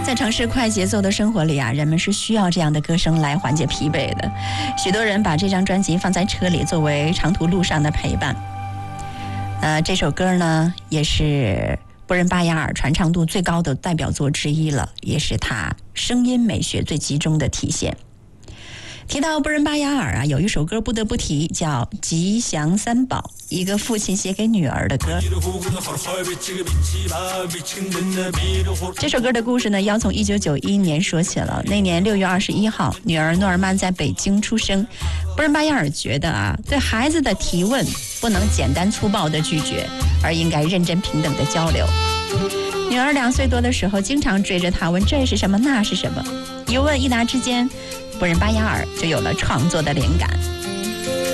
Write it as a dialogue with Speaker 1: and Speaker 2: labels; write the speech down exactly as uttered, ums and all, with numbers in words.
Speaker 1: 在城市快节奏的生活里啊，人们是需要这样的歌声来缓解疲惫的。许多人把这张专辑放在车里作为长途路上的陪伴。呃，这首歌呢，也是布仁巴雅尔传唱度最高的代表作之一了，也是他声音美学最集中的体现。提到布仁巴雅尔啊，有一首歌不得不提，叫《吉祥三宝》，一个父亲写给女儿的歌。这首歌的故事呢，要从一九九一年说起了。那年六月二十一号，女儿诺尔曼在北京出生。布仁巴雅尔觉得啊，对孩子的提问不能简单粗暴的拒绝，而应该认真平等的交流。女儿两岁多的时候，经常追着他问这是什么，那是什么，一问一答之间，布仁巴雅尔就有了创作的灵感。